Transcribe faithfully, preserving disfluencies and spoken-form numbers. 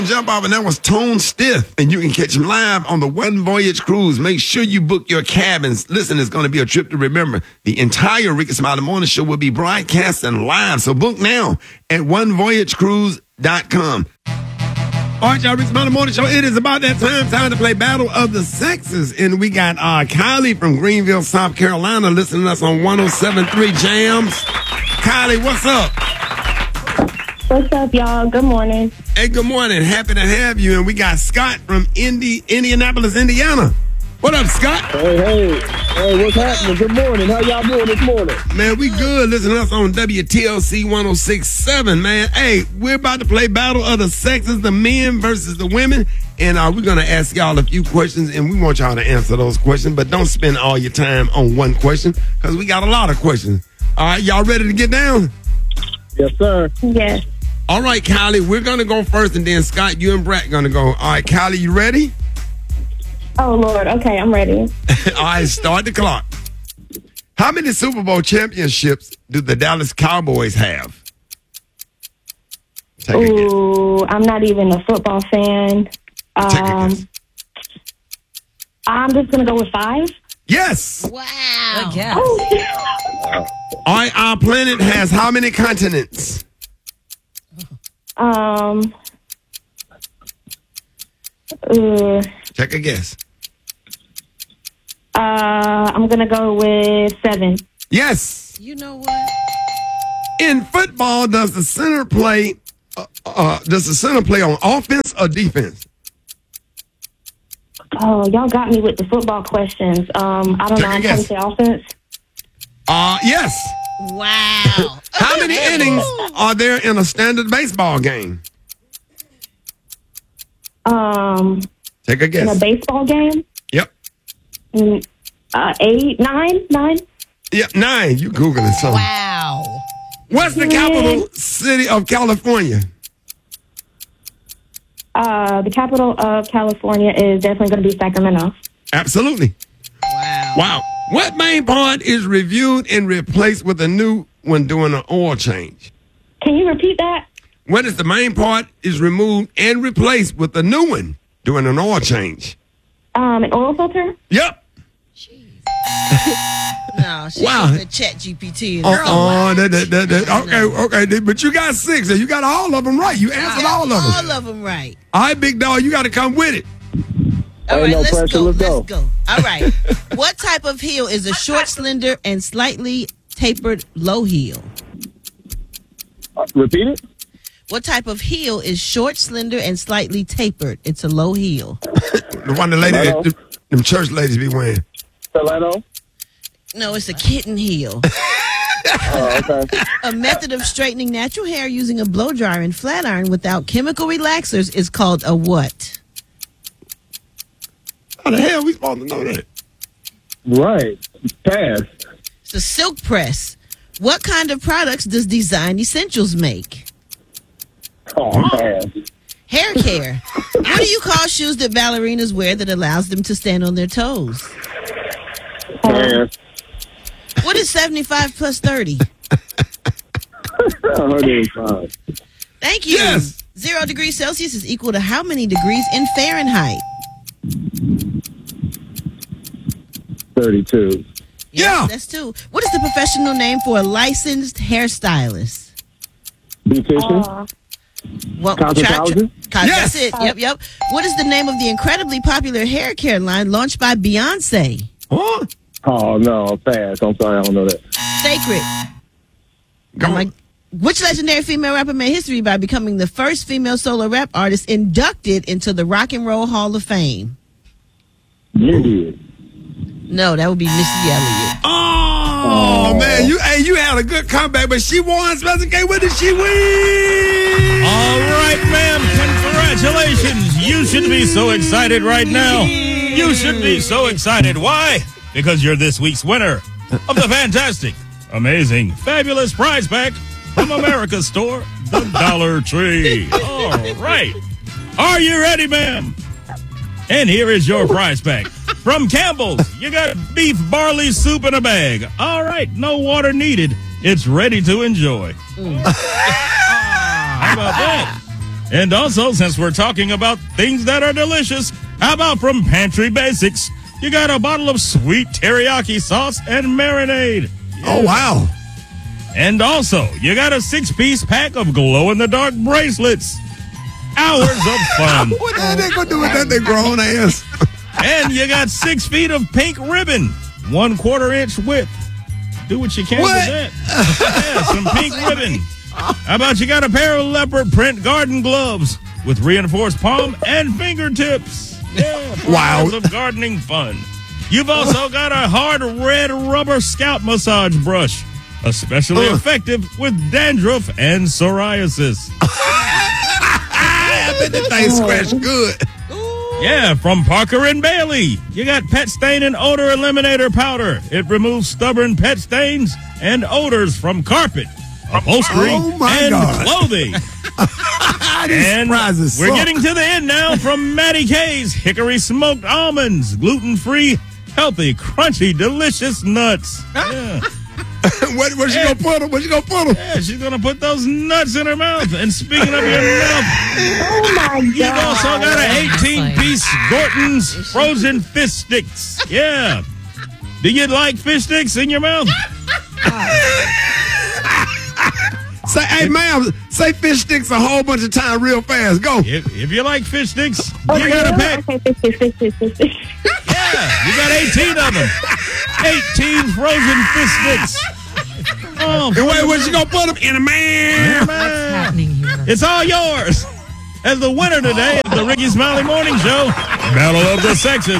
Jump off, and that was Tone Stiff, and you can catch him live on the One Voyage Cruise. Make sure you book your cabins. Listen, it's going to be a trip to remember. The entire Ricky Smiley Morning Show will be broadcasting live, so book now at one voyage cruise dot com. All right, y'all, Ricky Smiley Morning Show. It is about that time, time to play Battle of the Sexes, and we got uh, Kylie from Greenville, South Carolina, listening to us on one oh seven point three Jams. Kylie, what's up? What's up, y'all? Good morning. Hey, good morning. Happy to have you. And we got Scott from Indi- Indianapolis, Indiana. What up, Scott? Hey, hey. Hey, what's happening? Good morning. How y'all doing this morning? Man, we good. Listen to us on W T L C one oh six point seven, man. Hey, we're about to play Battle of the Sexes, the men versus the women. And uh, we're going to ask y'all a few questions, and we want y'all to answer those questions. But don't spend all your time on one question, because we got a lot of questions. All right, y'all ready to get down? Yes, sir. Yes. All right, Kylie, we're going to go first, and then Scott, you and Brett going to go. All right, Kylie, you ready? Oh, Lord. Okay, I'm ready. All right, start the clock. How many Super Bowl championships do the Dallas Cowboys have? Take a guess. Ooh, I'm not even a football fan. Take a Um, guess. I'm just going to go with five. Yes. Wow. I guess. Oh, All right, our planet has how many continents? um, uh, Take a guess. uh, I'm going to go with seven. Yes. You know what? In football, does the center play? Uh, uh, does the center play on offense or defense? Oh, y'all got me with the football questions. Um, I don't Take know. a I'm guess. going to say offense. Uh, yes. Wow. How many innings are there in a standard baseball game? Um, Take a in a guess. baseball game? Yep. Mm, Uh, eight, nine, nine? Yep, nine. You Googling something. Wow. What's the capital city of California? Uh, the capital of California is definitely going to be Sacramento. Absolutely. Wow. Wow. What main part is reviewed and replaced with a new one during an oil change? Can you repeat that? What is the main part is removed and replaced with a new one during an oil change? Um, an oil filter? Yep. No, she Wow. wow. Chat G P T. Uh, uh, that, that, that, that, okay, okay, but you got six. You got all of them right. You answered all of them. All of them right. All right, big dog, you got to come with it. All Ain't right, no let's pressure, go. let's Let's go. go. All right. What type of heel is a short, slender, and slightly tapered low heel? Uh, repeat it. What type of heel is short, slender, and slightly tapered? It's a low heel. The one the lady, Hello? them, them church ladies be wearing. Stiletto. No, it's a kitten heel. Oh, okay. A method of straightening natural hair using a blow dryer and flat iron without chemical relaxers is called a what? How the hell we supposed to know that? Right. Pass. It's a silk press. What kind of products does Design Essentials make? Oh, pass. Hair care. What do you call shoes that ballerinas wear that allows them to stand on their toes? Pass. What is seventy-five plus thirty? one hundred five. Thank you. Yes. Zero degrees Celsius is equal to how many degrees in Fahrenheit? thirty-two. Yeah. That's two. What is the professional name for a licensed hairstylist? Beautician. Uh, Well, Cosmetologist? Cos- Yes. That's it. Yep, yep. What is the name of the incredibly popular hair care line launched by Beyonce? Huh? Oh, no. Pass. I'm sorry. I don't know that. Sacred. Go Oh my- on. Which legendary female rapper made history by becoming the first female solo rap artist inducted into the Rock and Roll Hall of Fame? You did. No, that would be Missy Elliott. Oh, man, you hey, you had a good comeback, but she won Special K. What did she win? All right, ma'am. Congratulations. You should be so excited right now. You should be so excited. Why? Because you're this week's winner of the fantastic, amazing, fabulous prize pack from America's store, the Dollar Tree. All right. Are you ready, ma'am? And here is your prize pack. From Campbell's, you got beef barley soup in a bag. All right, no water needed. It's ready to enjoy. How about that? And also, since we're talking about things that are delicious, how about from Pantry Basics? You got a bottle of sweet teriyaki sauce and marinade. Oh, wow. And also, you got a six-piece pack of glow-in-the-dark bracelets. Hours of fun. What the hell they gonna do with that, they grown ass? And you got six feet of pink ribbon, one quarter inch width. Do what you can What? with that. Yeah, some pink ribbon. How about you got a pair of leopard print garden gloves with reinforced palm and fingertips? Yeah, for Wow. hours of gardening fun. You've also got a hard red rubber scalp massage brush, especially Uh. effective with dandruff and psoriasis. I bet that thing scratched good. Yeah, from Parker and Bailey. You got pet stain and odor eliminator powder. It removes stubborn pet stains and odors from carpet, upholstery, Oh, my and God. clothing. These And prizes we're suck. getting to the end now from Maddie K's Hickory Smoked Almonds. Gluten-free, healthy, crunchy, delicious nuts. Yeah. What, where's she gonna put them? Where's she gonna put them? Yeah, she's going to put those nuts in her mouth. And speaking of your mouth, Oh my you've God. also got an eighteen-piece Gorton's frozen fish sticks. Yeah. Do you like fish sticks in your mouth? Say, hey, ma'am, say fish sticks a whole bunch of times real fast. Go. If, if you like fish sticks, Oh, you got a really? pack. Okay, fifty, fifty, fifty. Yeah, you got eighteen of them. eighteen frozen fish sticks. Oh, And wait, where's she gonna put them? In a man. man. happening here? It's all yours. As the winner today of the Ricky Smiley Morning Show, Battle of the Sexes.